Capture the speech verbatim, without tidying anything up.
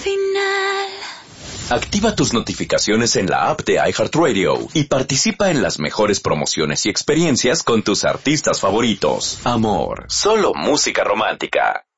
final. Activa tus notificaciones en la app de iHeartRadio y participa en las mejores promociones y experiencias con tus artistas favoritos. Amor, solo música romántica.